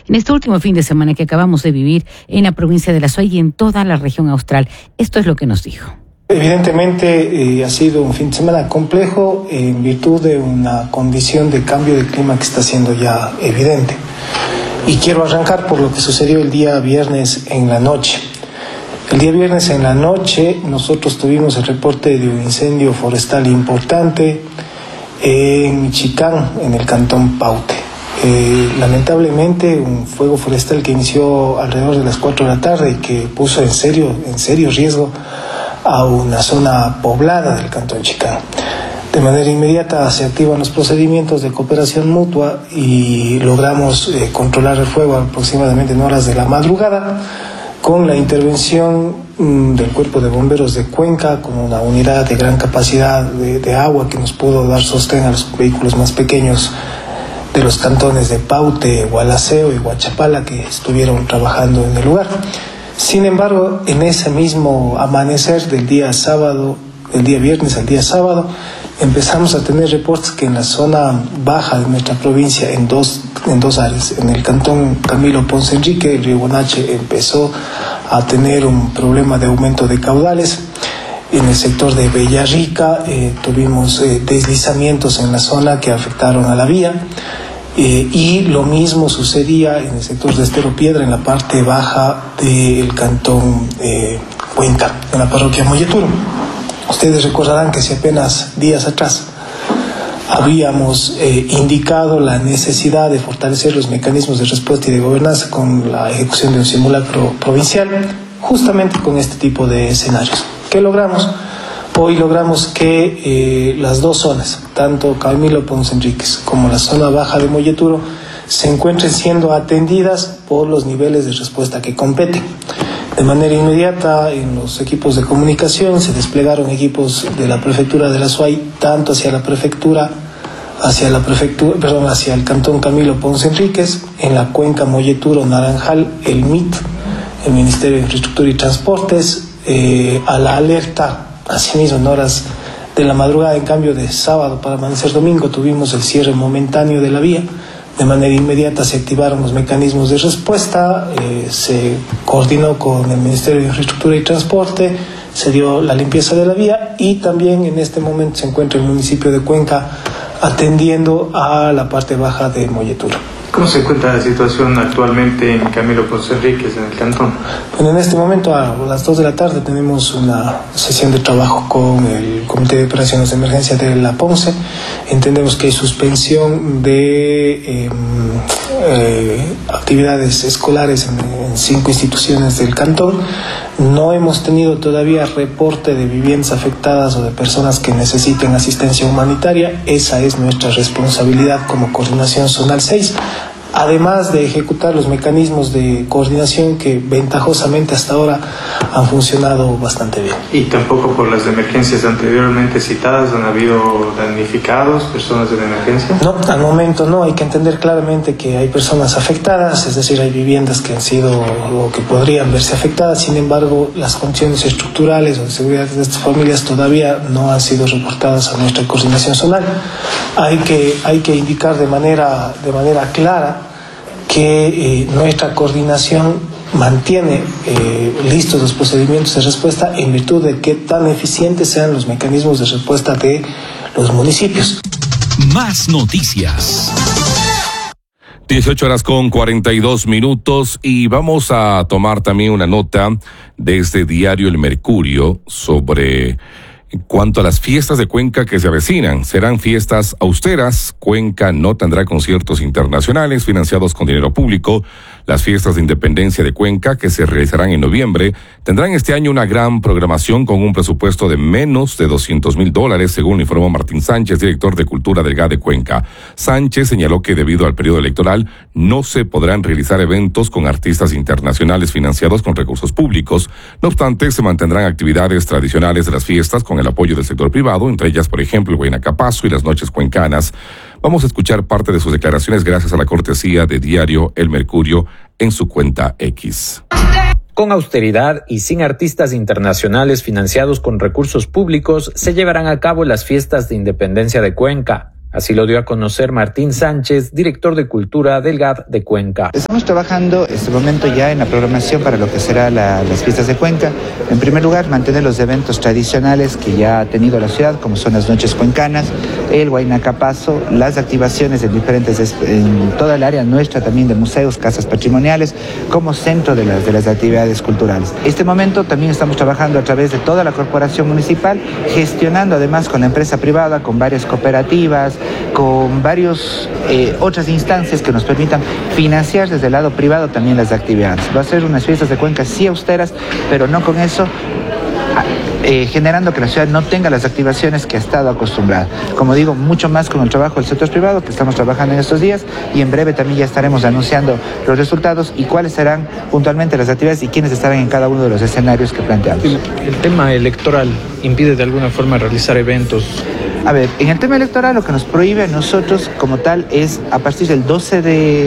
en este último fin de semana que acabamos de vivir en la provincia de La Suay y en toda la región austral. Esto es lo que nos dijo. Evidentemente ha sido un fin de semana complejo en virtud de una condición de cambio de clima que está siendo ya evidente. Y quiero arrancar por lo que sucedió el día viernes en la noche. El día viernes en la noche nosotros tuvimos el reporte de un incendio forestal importante en Chicán, en el cantón Paute. Lamentablemente un fuego forestal que inició alrededor de las 4 de la tarde y que puso en serio riesgo a una zona poblada del cantón Chicán. De manera inmediata se activan los procedimientos de cooperación mutua y logramos controlar el fuego aproximadamente en horas de la madrugada con la intervención del Cuerpo de Bomberos de Cuenca, con una unidad de gran capacidad de agua que nos pudo dar sostén a los vehículos más pequeños de los cantones de Paute, Gualaceo y Huachapala que estuvieron trabajando en el lugar. Sin embargo, en ese mismo amanecer del día viernes al día sábado, empezamos a tener reportes que en la zona baja de nuestra provincia, en dos áreas, en el cantón Camilo Ponce Enrique, el río Guanache empezó a tener un problema de aumento de caudales. En el sector de Bellarrica tuvimos deslizamientos en la zona que afectaron a la vía. Y lo mismo sucedía en el sector de Estero Piedra, en la parte baja del cantón Cuenca, en la parroquia Molleturo. Ustedes recordarán que si apenas días atrás habíamos indicado la necesidad de fortalecer los mecanismos de respuesta y de gobernanza con la ejecución de un simulacro provincial, justamente con este tipo de escenarios. ¿Qué logramos? Hoy logramos que las dos zonas, tanto Camilo Ponce Enríquez como la zona baja de Molleturo, se encuentren siendo atendidas por los niveles de respuesta que competen. De manera inmediata, en los equipos de comunicación se desplegaron equipos de la prefectura de La Suay, tanto hacia el cantón Camilo Ponce Enríquez, en la cuenca Molleturo Naranjal, el MIT, el Ministerio de Infraestructura y Transportes, a la alerta. Asimismo, en horas de la madrugada, en cambio de sábado para amanecer domingo, tuvimos el cierre momentáneo de la vía. De manera inmediata se activaron los mecanismos de respuesta, se coordinó con el Ministerio de Infraestructura y Transporte, se dio la limpieza de la vía y también en este momento se encuentra el municipio de Cuenca atendiendo a la parte baja de Molleturo. ¿Cómo se encuentra la situación actualmente en Camilo Ponce Enríquez, en el cantón? Bueno, en este momento a las 2 de la tarde tenemos una sesión de trabajo con el Comité de Operaciones de Emergencia de la Ponce. Entendemos que hay suspensión de actividades escolares en 5 instituciones del cantón. No hemos tenido todavía reporte de viviendas afectadas o de personas que necesiten asistencia humanitaria. Esa es nuestra responsabilidad como Coordinación Zonal 6. Además de ejecutar los mecanismos de coordinación que ventajosamente hasta ahora han funcionado bastante bien. ¿Y tampoco por las emergencias anteriormente citadas han habido damnificados, personas de la emergencia? No, al momento no. Hay que entender claramente que hay personas afectadas, es decir, hay viviendas que han sido o que podrían verse afectadas. Sin embargo, las condiciones estructurales o de seguridad de estas familias todavía no han sido reportadas a nuestra coordinación zonal. Hay que indicar de manera clara que nuestra coordinación mantiene listos los procedimientos de respuesta en virtud de que tan eficientes sean los mecanismos de respuesta de los municipios. Más noticias. 18:42 y vamos a tomar también una nota de este diario El Mercurio sobre en cuanto a las fiestas de Cuenca que se avecinan. Serán fiestas austeras. Cuenca no tendrá conciertos internacionales financiados con dinero público. Las fiestas de independencia de Cuenca, que se realizarán en noviembre, tendrán este año una gran programación con un presupuesto de menos de $200,000, según informó Martín Sánchez, director de Cultura del GA de Cuenca. Sánchez señaló que debido al periodo electoral no se podrán realizar eventos con artistas internacionales financiados con recursos públicos. No obstante, se mantendrán actividades tradicionales de las fiestas con el apoyo del sector privado, entre ellas, por ejemplo, el Guaynacapazo y las noches cuencanas. Vamos a escuchar parte de sus declaraciones gracias a la cortesía de Diario El Mercurio en su cuenta X. Con austeridad y sin artistas internacionales financiados con recursos públicos, se llevarán a cabo las fiestas de independencia de Cuenca. Así lo dio a conocer Martín Sánchez, director de Cultura del GAD de Cuenca. Estamos trabajando este momento ya en la programación para lo que será las fiestas de Cuenca. En primer lugar, mantener los eventos tradicionales que ya ha tenido la ciudad, como son las noches cuencanas, el Huaynacapazo, las activaciones en toda el área nuestra también de museos, casas patrimoniales, como centro de las actividades culturales. Este momento también estamos trabajando a través de toda la corporación municipal, gestionando además con la empresa privada, con varias cooperativas, con varias otras instancias que nos permitan financiar desde el lado privado también las actividades. Va a ser unas fiestas de Cuenca sí austeras, pero no con eso generando que la ciudad no tenga las activaciones que ha estado acostumbrada. Como digo, mucho más con el trabajo del sector privado que estamos trabajando en estos días, y en breve también ya estaremos anunciando los resultados y cuáles serán puntualmente las actividades y quiénes estarán en cada uno de los escenarios que planteamos. ¿El tema electoral impide de alguna forma realizar eventos? A ver, en el tema electoral lo que nos prohíbe a nosotros como tal es a partir del 12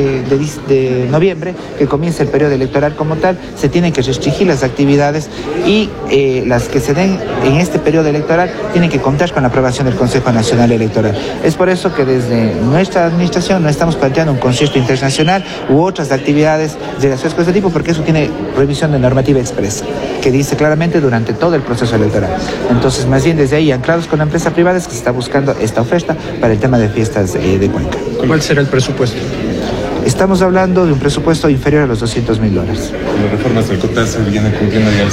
de noviembre, que comienza el periodo electoral como tal, se tienen que restringir las actividades y las que se den en este periodo electoral tienen que contar con la aprobación del Consejo Nacional Electoral. Es por eso que desde nuestra administración no estamos planteando un concierto internacional u otras actividades relacionadas con este tipo, porque eso tiene prohibición de normativa expresa, que dice claramente durante todo el proceso electoral. Entonces, más bien desde ahí, anclados con la empresa privada, es que se está buscando esta oferta para el tema de fiestas de Cuenca. ¿Cuál será el presupuesto? Estamos hablando de un presupuesto inferior a los $200,000. Las reformas del COTA se vienen cumpliendo ya el 70-30.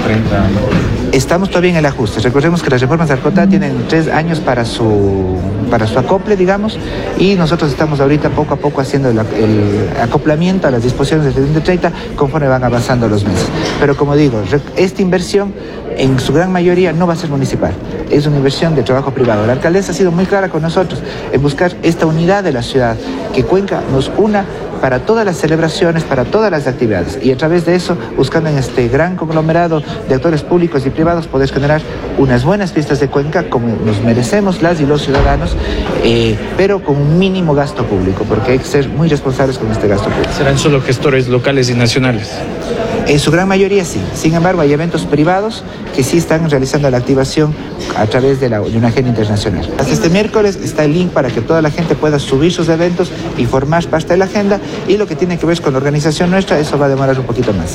Estamos todavía en el ajuste. Recordemos que las reformas del COTA tienen 3 años para su acople, digamos, y nosotros estamos ahorita poco a poco haciendo el acoplamiento a las disposiciones del 70-30 conforme van avanzando los meses. Pero como digo, esta inversión en su gran mayoría no va a ser municipal, es una inversión de trabajo privado. La alcaldesa ha sido muy clara con nosotros en buscar esta unidad de la ciudad, que Cuenca nos una para todas las celebraciones, para todas las actividades, y a través de eso, buscando en este gran conglomerado de actores públicos y privados, poder generar unas buenas fiestas de Cuenca como nos merecemos las y los ciudadanos, pero con un mínimo gasto público, porque hay que ser muy responsables con este gasto público. ¿Serán solo gestores locales y nacionales? En su gran mayoría sí. Sin embargo, hay eventos privados que sí están realizando la activación a través de una agenda internacional. Hasta este miércoles está el link para que toda la gente pueda subir sus eventos y formar parte de la agenda, y lo que tiene que ver con la organización nuestra, eso va a demorar un poquito más.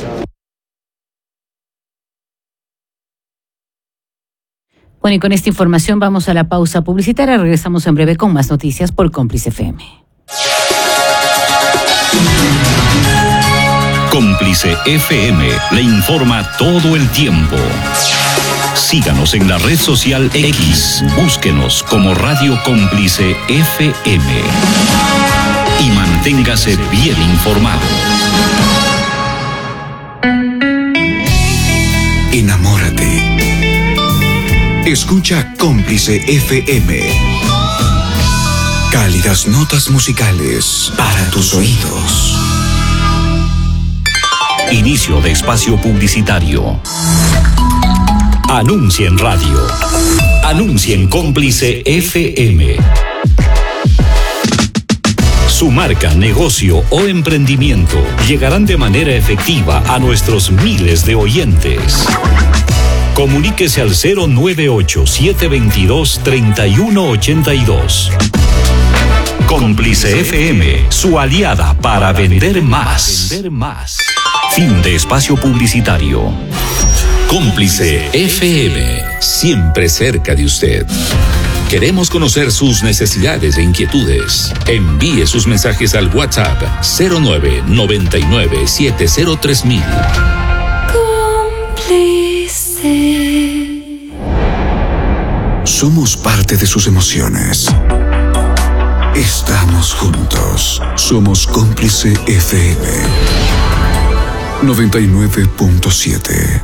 Bueno, y con esta información vamos a la pausa publicitaria. Regresamos en breve con más noticias por Cómplice FM. Cómplice FM le informa todo el tiempo. Síganos en la red social X. Búsquenos como Radio Cómplice FM. Y manténgase bien informado. Enamórate. Escucha Cómplice FM. Cálidas notas musicales para tus oídos. Inicio de espacio publicitario. Anuncia en radio. Anuncia en Cómplice FM. Su marca, negocio o emprendimiento llegarán de manera efectiva a nuestros miles de oyentes. Comuníquese al 098-722-3182. Cómplice FM, su aliada para vender más. Fin de espacio publicitario. Cómplice FM, siempre cerca de usted. Queremos conocer sus necesidades e inquietudes. Envíe sus mensajes al WhatsApp 0999-703000. Cómplice. Somos parte de sus emociones. Estamos juntos. Somos Cómplice FM 99.7.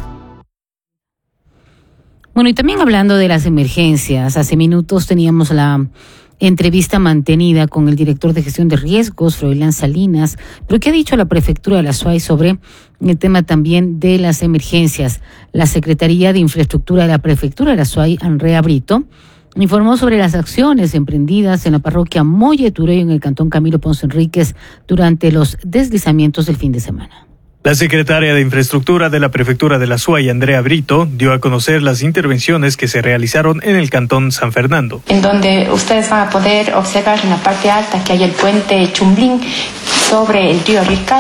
Bueno, y también hablando de las emergencias, hace minutos teníamos la entrevista mantenida con el director de gestión de riesgos, Froilán Salinas, pero ¿qué ha dicho la prefectura de la SUAY sobre el tema también de las emergencias? La Secretaría de Infraestructura de la prefectura de la SUAY, Andrea Brito, informó sobre las acciones emprendidas en la parroquia Molle Tureyo en el cantón Camilo Ponce Enríquez durante los deslizamientos del fin de semana. La secretaria de Infraestructura de la Prefectura de La Suay, Andrea Brito, dio a conocer las intervenciones que se realizaron en el Cantón San Fernando. En donde ustedes van a poder observar en la parte alta que hay el puente Chumblín sobre el río Rircay.